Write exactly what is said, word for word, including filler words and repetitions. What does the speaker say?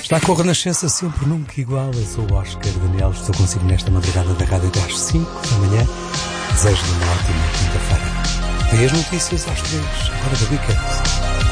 Está com a Renascença sempre nunca igual. Eu sou o Oscar Daniel, estou consigo nesta madrugada da rádio até às cinco da manhã. Desejo-lhe uma ótima quinta-feira. Vê as notícias às três, hora da Weekend.